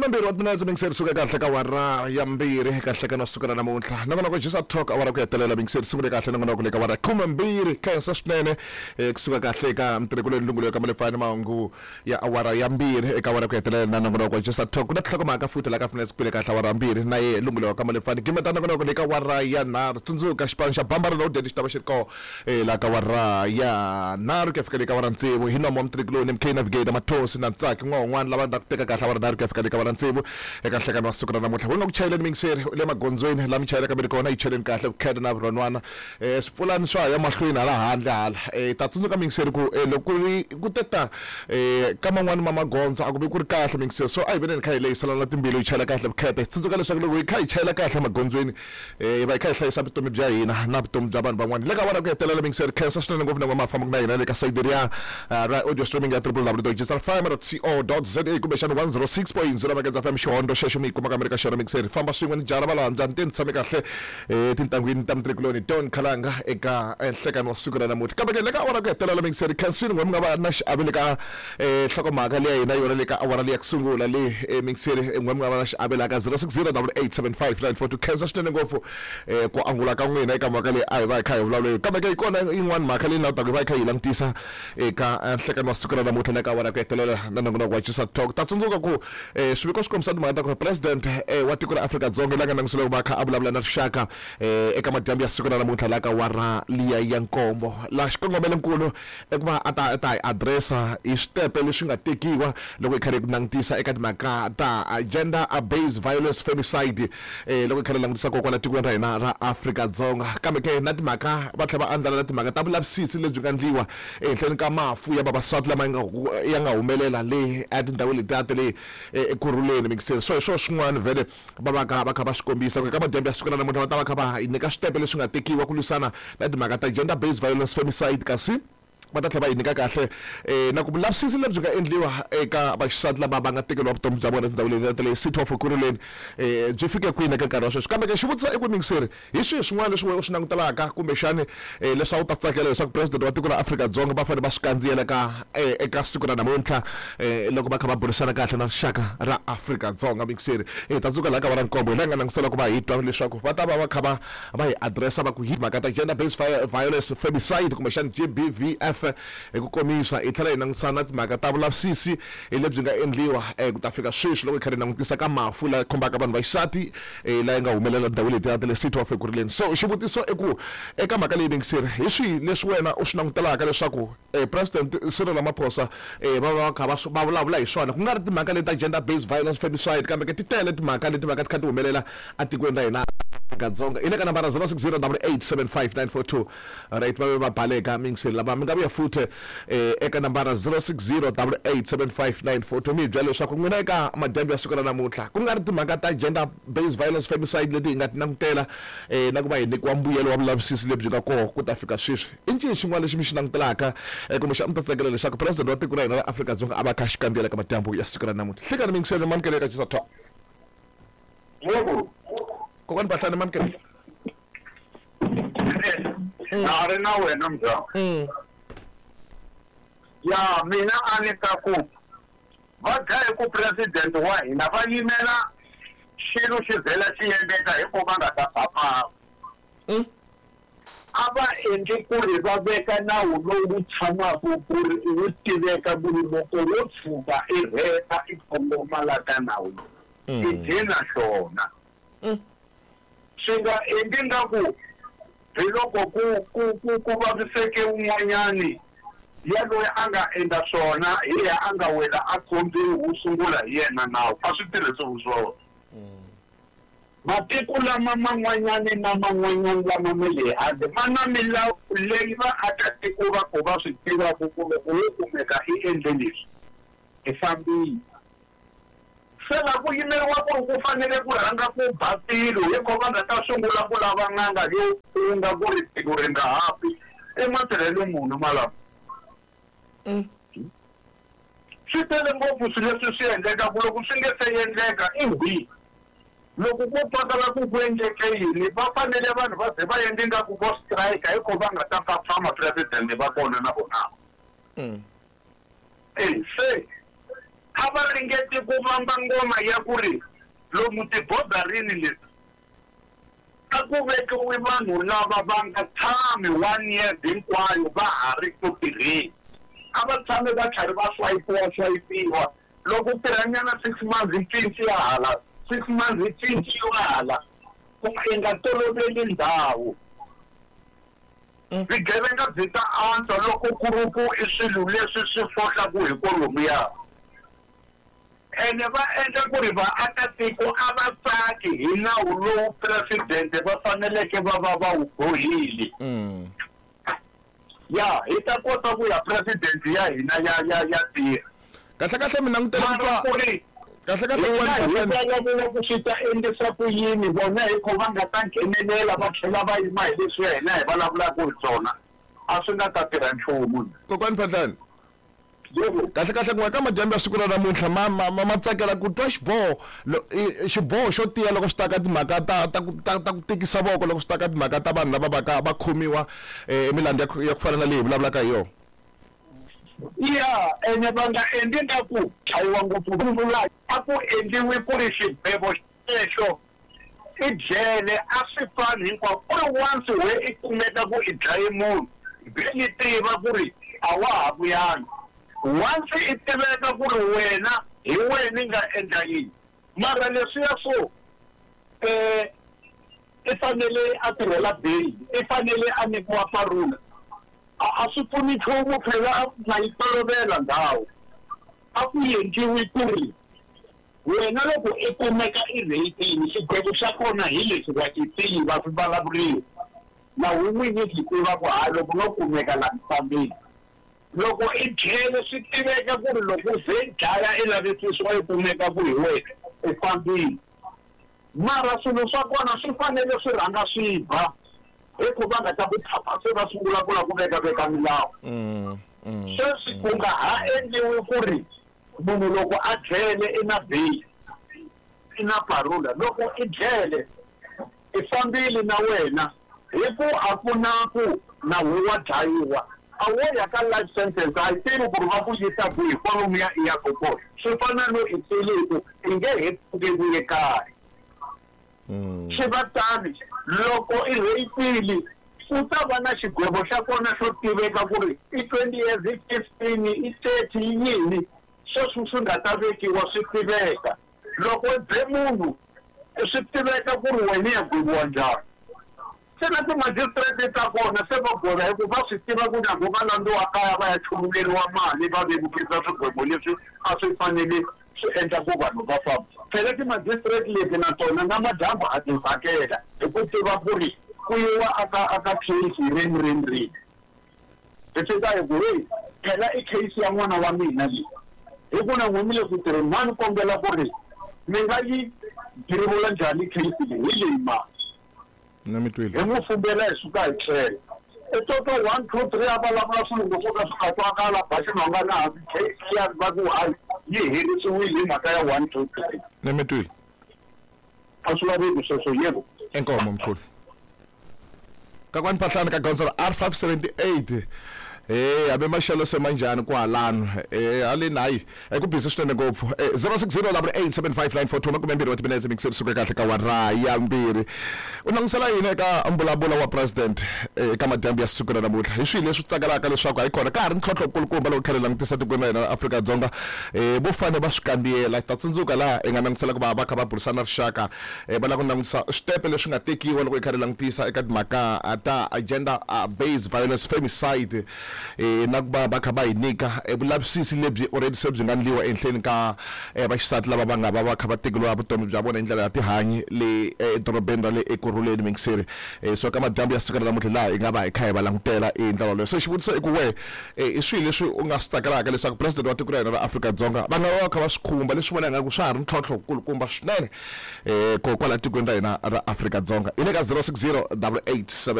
Khumambiri wa mina mingiseri suka kahle ka wara ya mbiri kahle ka nasukana namuntlha nangona just talk awara ku hetelela mingiseri sungule kahle nangona ku le ka wara Khumambiri khensa swinene kusuka kahle ka mtirhikulweni lungulo ka malefana mahungu ya awara ya mbiri eka wara ku hetelela nangona ku just talk ku na tlhokomaka futhi la ka fanele siphile kahle awara mbiri na ye lungulo ka malefana gimeta nangona ku le ka wara ya nar tsundzuka xipano xa bambara lo dedi xitava xiko la ka wara ya nar ku fika le ka wara ntsevu hi nomo mtirhikulweni MK Navigator Mathosi na Ntsaki n'wan'wana lava nga teka kahle awara nar ku fika le ka wara ntsevu eka hlekana wa siku ra namuntlha wena ku chayela mingiseri le magondzweni la mi chayela ka kona yi chaleni kahle ku kheda na ronwana swipfulani swa ya mahlweni hala handle hala ta tsundzuka mingiseri ku loko ku teta ka man'wani ma magondzo a ku vi ku ri kahle mingiseri so a hi veneni kha hi leyisela na timbilu yi chayela kahle vukheta tsundzuka leswaku loko hi kha hi chayela kahle magondzweni va hi kha hi hlayisa vutomi bya hina na vutomi bya vanhu van'wana le ka vona ku hetelela mingiseri khensa swinene ngopfu na mafamba ku na hina le ka sayiti ya audio streaming ya www.gsrfm.co.za kumbe xana 106.0 Mageza FM xihondo xexo mi kuma ka Amerika xona mingiseri famba swin'we ni jara valanja ni tshame kahle tintangwini ta mtirhikuloni Don Khalanga eka nhlekani wa siku ra namuntlha kambe ke le ka awara ku hetelela mingiseri khensini n'we mi nga va na xiave le ka nhlokomhaka leya hina yona le ka awara leya ku sungula le mingiseri n'we mi nga va na xiave la ka 0608875942 khensa swinene ngopfu ku angula ka n'wina eka mhaka leyi a hi va hi kha hi vulavula kambe ke hi kona yin'wana mhaka leyi na ta ku va hi kha hi langutisa eka nhlekani wa siku ra namuntlha le ka awara ku hetelela na nangona ku wachisa talk ta tsundzuka ku swiviko swi kombisa timhaka ta ku president wa tiko ra Afrika-Dzonga la nga nangisile ku va kha a vulavula na rixaka eka madyambu ya siku ra namuntlha la ka wara liya ya nkombo la xikongomelenkulu i ku va a ta hi adressa hi switepe leswi nga tekiwa loko hi karhi ku langutisa eka timhaka ta gender based violence femicide loko hi karhi langutisa kokwala tikweni ra hina ra Afrika-Dzonga kambe ke na timhaka va tlhela va andlala na timhaka ta vulavisisi lebyi nga endliwa ehenhleni ka mafu ya vavasati lama ya nga humelela le etindhawu letiya ta le ekurhuleni mingiseri so hi swo swin'wana vhele va kha va swi kombisa ka madyambu ya siku ra namuntlha va ta va kha va hi nyika switepe leswi nga tekiwa ku lwisana na timhaka ta gender based violence femicide kasi va ta tlhela va hi nyika kahle na ku vulavisisi lebyi nga endliwa eka vaxisati lava va nga tekeriwa vutomi bya vona tindhawu leti ta le City of Ekurhuleni byi fike kwini eka nkarhi wa sweswi kambe ke xivutiso eku mingiseri hi swihi swin'wana leswi wena u swi langutelaka kumbexani leswi a wu ta tsakela leswaku president wa tiko ra Afrika-Dzonga va fanele va swi kandziyela eka siku ra namuntlha loko va kha va burisana kahle na rixaka ra Afrika-Dzonga mingiseri ta tsuka laha ka vara nkombo hi la nga langutisela ku va hi twa leswaku va ta va kha va hi adressa va ku hi mhaka ta gender based violence femicide kumbexani GBVF hi ku komisa hi tlhela hi langutisana na timhaka ta vulavisisi lebyi nga endliwa ku ta fika sweswi loko hi karhi langutisa ka mafu la khombaka vanhu vaxisati la yi nga humelela ndhawu leti ya le City of Ekurhuleni so xivutiso i ku eka mhaka leyi mingiseri hi swihi leswi wena u swi langutelaka leswaku president Cyril Ramaphosa va kha va vulavula hi swona ku nga ri timhaka leti ta gender based violence femicide kambe ke ti tele timhaka leti va ka ti kha ti humelela atikweni ra hina Afrika-Dzonga ile ka nambara 0608875942 right va baleka mingiseri lava mi nga vuya futhi eka nambara 0608875942 mi byela leswaku n'wina eka madyambu ya siku ra namuntlha ku nga ri timhaka ta gender based violence femicide leti hi nga ti langutela na ku va hi nyikiwa mbuyelo wa vulavisisi lebyi nga koho ku ta fika sweswi i ncini xin'wana lexi mi xi langutelaka kumbexana mi ta tsakela leswaku president wa tiko ra hina ra Afrika-Dzonga a va kha xikandziyela ka madyambu ya siku ra namuntlha hlekani mingiseri mamukele eka Jisa Talk kokwani Bahlani mamukele na ri na wena mzangu ya mina a ni ta ku va dlaye ku president wa hina va yimela xilo xi vhela xi endleka hi ku va nga ta papa a va endli ku ri va veka nawu lowu tshamaka ku ri wu tiveka ku ri loko wo tshuka i rheta i khomoma la ka nawu i dina xona swi nga endli ngaku hi loko ku vaviseke un'wanyani ya loyi a nga endla swona hi ya a nga wela a khombiwi wu sungula hi yena nawu a swi tirhisiwi swona matiko lama man'wanyani na man'wanyani lama ma le handle ma na milawu leyi vaakatiko va ku va swi tivaka ku loko wo kumeka i endle leswi i fambile se la ku yimeriwa ku ri ku fanele ku rhanga ku batilo hi ko va nga ta sungula ku lava n'anga yo ku nga ku ri tiko ri nga hapi ematirhelo munhu malama swi tele ngopfu swilo leswi swi endleka ku loko swi nge se endleka i hwi loko ku pakala ku endleke yini va fanele vanhu va ze va endle ngaku vo strike hi ko va nga ta famba president va kona na vona se a va ri ringete ku vamba ngoma ya ku ri lomu tibodarini leti a ku vekiwi vanhu lava va nga tshami 1 year hinkwayo va ha ri ku tirheni a va tshame va karhi va swayipiwa loko tirhanyana 6 months hi cinci ya hala 6 months hi cinci yo hala i nga toloveli ndhawu vigevenga byi ta antswa loko ku ri ku i swilo leswi swi fohlaku hi kolomuya ene va endla ku ri vaakatiko a va tsaki hi nawu lowu presidente va faneleke va wu bohile ya hi ta kota ku ya president ya hina ya tirha kahle mina ngitela ku kahle ku swi ta endlisa ku yini vona hi ku va nga ta nghenelela va tlhela va yima hi leswi hina hi vulavulaka hi swona a swi nga ta tirha nchumu kokwani Phahlani kahle n'we ka madyambu ya siku ra namuntlha ma tsakela ku twa xiboho xo tiya loko swi ta ka timhaka ta ku tikisa voko loko swi ta ka timhaka ta vanhu lava va khomiwa emilandzu ya ku fana na leyi vulavulaka hi yona ene va nga endli nga ku chayiwa ngopfu vula a ku endliwi ku ri xibebo xexo i jele a swi fani hinkwako ku ri once we i kumeka ku i dlaye munhu byi tiva ku ri a wa ha vuyanga once i tiveka ku ri wena hi wena nga endla yini mara leswiya so i fanele a tirhela bail i fanele a nyikiwa parula a swi pfuni nchumu phela na yi tolovela ndhawu a ku endliwi ku ri wena loko i kumeka i reyitini xigwebo xa kona hi leswi va xitini va swi vulavuriwa na wun'winyi swi tiva ku hayi loko no kumeka laha misaveni loko i tlhele swi tiveka ku ri loko ze dlaya i lavisisiwa i kumeka ku hi wena i fambile mara swilo swa kona swi fanele swi rhanga swi ba hi ku va nga ta ku thapa se va sungula ku veka milawu sweswi ku nga ha endliwi ku ri munhu loko a tlhele i na bail i na parula loko i tlhele i fambile na wena hi ku a ku na ku na huwa dlayiwa a wo ya ka life sentence a yi tivi ku ri va ku yisa kwihi kwalomu ya kona swi fana no i tseliku i nge he pfukeliwe kaya swi va tani loko i reyitile u ta va na xigwebo xa kona xo tiveka ku ri i 20 years i 15 i 30 yini sweswi swi nga ta vekiwa swi tiveka loko i be munhu swi tiveka ku ri wena ya gwebiwa njhani se na timajistrate ta kona se va bola hi ku va swi tiva ku na va landziwa kaya va ya chumuleriwa mali va vevukisa swigwebo leswi a swi fanele swi endla ku vanhu va famba phela timajistrate leti na tona na madyambu a ti vhakela hi ku tiva ku ri ku yiwa aka case hi rini hi fika hi ku heyi phela i case ya n'wana wa mina leyi hi ku na n'wini le ku tirheni ma ni kombela ku ri mi nga yi dirivula njhani case leyi hi leyi mali na mi twile hi n'wi fumbela hi suka hi tlhela i toto 1 2 3 a vulavula swilo swo ka swi nga twakala ba xinhonga na hansi case ya va ku hayi yi herisiwile hi mhaka ya 1 2 3 na mi twile a swi laveki sweswo yebo enkomo mkhulu kakwani Phahlani ka Gonzalo R578 abe maxelo semanjani kwalano haleni hayi ku busy swinene ngopfu 06087594 kumbe mbirhi wa timinetse mixer suka kahle ka wara ya mbirhi u langisela yini eka mbulavulo wa president eka madyambu ya siku ra namuntlha hi swilo leswi tsakelaka leswaku hayi kona ka ha ri ntlhontlho kulukumba loko khale langutisa tikweni ra hina Afrika-Dzonga vo fane va swi kandziyela ta tsundzuka laha i nga langutisela ku va kha va burisana rixaka va lava ku langutisa switepe leswi nga tekiwa loko i khale langutisa eka timhaka ta agenda based violence femicide na ku va kha va hi nyika vulavisisi lebyi already se byi nga ndliwa ehenhleni ka vaxisati lava va nga va kha va tekeriwa vutomi bya vona hi ndlela ya tihanyi le edorobeni ra le ekurhuleni Minxiri so ka madyambu ya siku ra namuntlha laha hi nga va hi kha hi va langutela hi ndlela leyo so xivutiso i ku we i swilo leswi u nga swi tsakelaka leswaku president wa tiko ra hina ra Afrika-Dzonga va nga va kha va swi khumba leswi vona nga ku swa ha ri ntlhontlho kulukumba swinene kwala tikweni ra hina ra Afrika-Dzonga i le ka 060 88